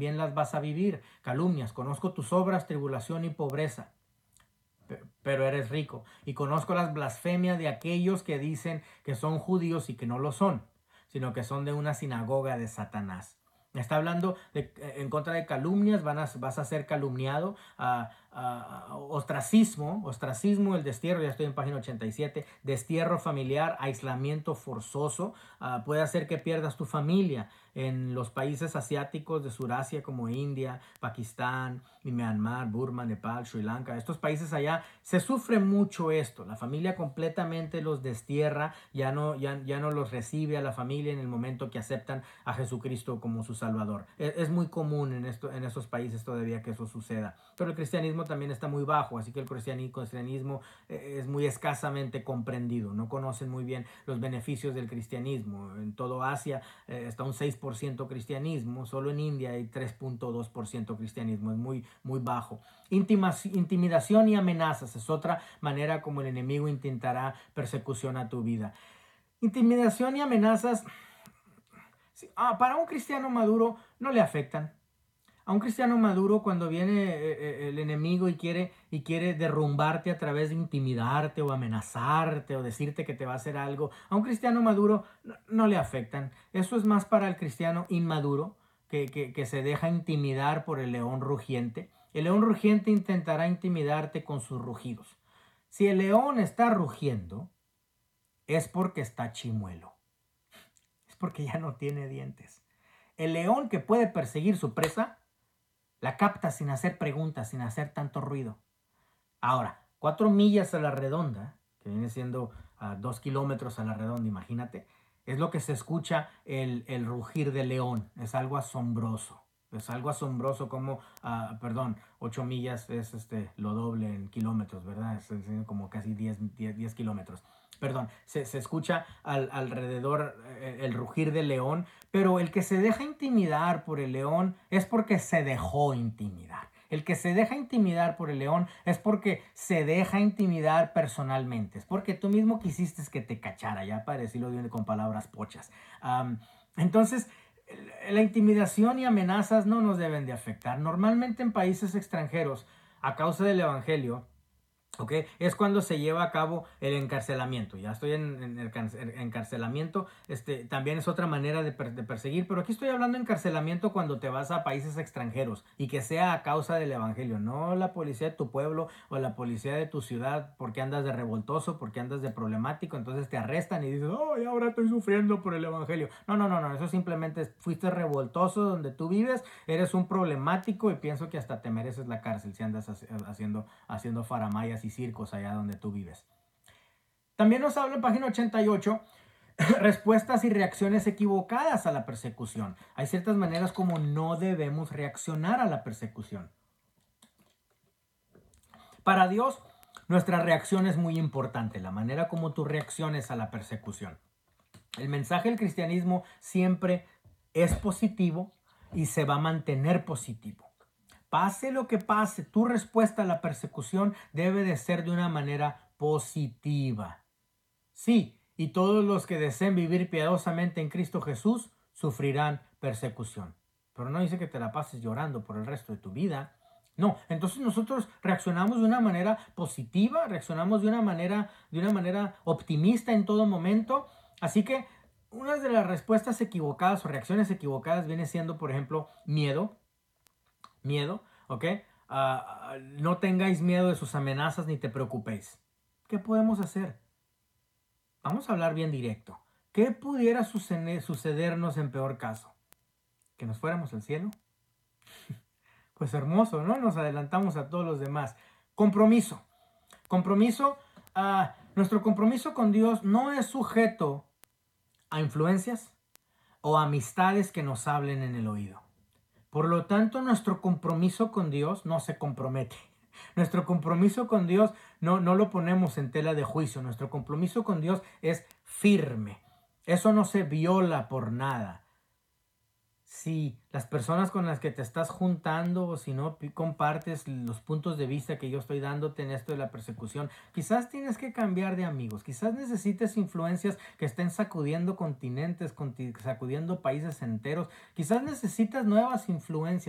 también las vas a vivir. Calumnias, conozco tus obras, tribulación y pobreza, pero eres rico. Y conozco las blasfemias de aquellos que dicen que son judíos y que no lo son, sino que son de una sinagoga de Satanás. Está hablando en contra de calumnias, vas a ser calumniado, ostracismo, el destierro, ya estoy en página 87, destierro familiar, aislamiento forzoso, puede hacer que pierdas tu familia en los países asiáticos de Surasia como India, Pakistán, Myanmar, Burma, Nepal, Sri Lanka. Estos países allá se sufre mucho esto, la familia completamente los destierra, ya no los recibe a la familia en el momento que aceptan a Jesucristo como su Salvador. Es muy común en estos países todavía que eso suceda. Pero el cristianismo también está muy bajo, así que el cristianismo es muy escasamente comprendido. No conocen muy bien los beneficios del cristianismo. En todo Asia está un 6% cristianismo, solo en India hay 3.2% cristianismo, es muy, muy bajo. Intimidación y amenazas es otra manera como el enemigo intentará persecución a tu vida. Intimidación y amenazas para un cristiano maduro no le afectan. A un cristiano maduro, cuando viene el enemigo y quiere derrumbarte a través de intimidarte o amenazarte o decirte que te va a hacer algo, a un cristiano maduro no le afectan. Eso es más para el cristiano inmaduro que se deja intimidar por el león rugiente. El león rugiente intentará intimidarte con sus rugidos. Si el león está rugiendo, es porque está chimuelo. Es porque ya no tiene dientes. El león que puede perseguir su presa la capta sin hacer preguntas, sin hacer tanto ruido. Ahora, 4 millas a la redonda, que viene siendo 2 kilómetros a la redonda, imagínate, es lo que se escucha el rugir del león. Es algo asombroso. Es algo asombroso como, 8 millas es lo doble en kilómetros, ¿verdad? Es como casi 10 kilómetros. Perdón, se escucha alrededor el rugir del león, pero el que se deja intimidar por el león es porque se dejó intimidar. El que se deja intimidar por el león es porque se deja intimidar personalmente. Es porque tú mismo quisiste que te cachara, ya para decirlo con palabras pochas. Entonces, la intimidación y amenazas no nos deben de afectar. Normalmente en países extranjeros, a causa del evangelio, ¿ok? Es cuando se lleva a cabo el encarcelamiento. Ya estoy en el encarcelamiento. También es otra manera de perseguir, pero aquí estoy hablando de encarcelamiento cuando te vas a países extranjeros y que sea a causa del evangelio, no la policía de tu pueblo o la policía de tu ciudad porque andas de revoltoso, porque andas de problemático, entonces te arrestan y dices, oh, y ahora estoy sufriendo por el evangelio. No, eso simplemente fuiste revoltoso donde tú vives, eres un problemático y pienso que hasta te mereces la cárcel si andas haciendo faramayas y circos allá donde tú vives. También nos habla en página 88 respuestas y reacciones equivocadas a la persecución. Hay ciertas maneras como no debemos reaccionar a la persecución. Para Dios, nuestra reacción es muy importante, la manera como tú reacciones a la persecución. El mensaje del cristianismo siempre es positivo y se va a mantener positivo. Pase lo que pase, tu respuesta a la persecución debe de ser de una manera positiva. Sí, y todos los que deseen vivir piadosamente en Cristo Jesús sufrirán persecución. Pero no dice que te la pases llorando por el resto de tu vida. No, entonces nosotros reaccionamos de una manera positiva, reaccionamos de una manera optimista en todo momento. Así que una de las respuestas equivocadas o reacciones equivocadas viene siendo, por ejemplo, miedo, ¿ok? No tengáis miedo de sus amenazas ni te preocupéis. ¿Qué podemos hacer? Vamos a hablar bien directo. ¿Qué pudiera sucedernos en peor caso? ¿Que nos fuéramos al cielo? Pues hermoso, ¿no? Nos adelantamos a todos los demás. Compromiso. Nuestro compromiso con Dios no es sujeto a influencias o amistades que nos hablen en el oído. Por lo tanto, nuestro compromiso con Dios no se compromete. Nuestro compromiso con Dios no lo ponemos en tela de juicio. Nuestro compromiso con Dios es firme. Eso no se viola por nada. Si las personas con las que te estás juntando o si no compartes los puntos de vista que yo estoy dándote en esto de la persecución, quizás tienes que cambiar de amigos, quizás necesites influencias que estén sacudiendo continentes, sacudiendo países enteros, quizás necesitas nuevas influencias.